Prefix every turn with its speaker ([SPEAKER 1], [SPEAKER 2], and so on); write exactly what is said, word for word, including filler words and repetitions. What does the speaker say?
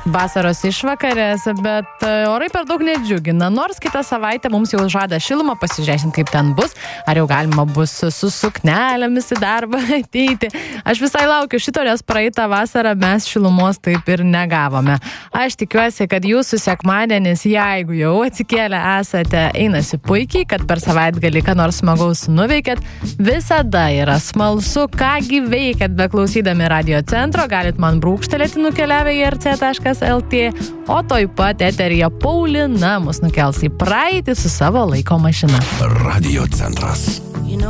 [SPEAKER 1] vasaros išvakarės, bet orai per daug nedžiugina. Nors kitą savaitę mums jau žada šilumą, pasižiūrėsim, kaip ten bus. Ar jau galima bus su suknelėmis į darbą ateiti. Aš visai laukiu šito, nes praeitą vasarą mes šilumos taip ir negavome. Aš tikiuosi, kad jūsų sekmadienis, jeigu jau atsikėlę esate, einasi puikiai, kad per savaitgalį ką nors smagaus nuveikėt. Visada yra smalsu, kągi veikiat beklausydami Radio Centro. Galit man brūkštelėti nukeliavę į er cė taškas el tė, o toj pat eteryje Paulina mus nukels į praeitį su savo laiko mašina.
[SPEAKER 2] Radio Centras.